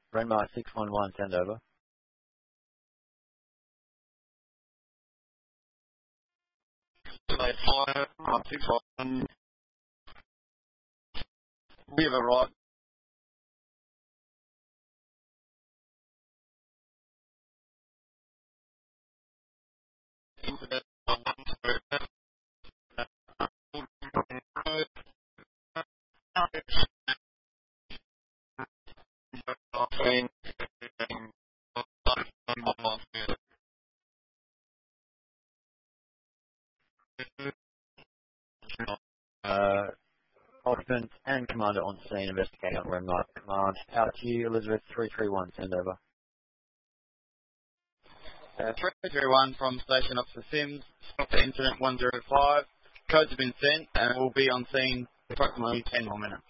Renmark 611, send over. Fire, 611. We have arrived. Occupant and commander on scene, investigating on Renmark command. Out to you, Elizabeth 331, send over. 331 from Station Officer Sims, stop the incident 105. Codes have been sent and will be on scene approximately 10 more minutes.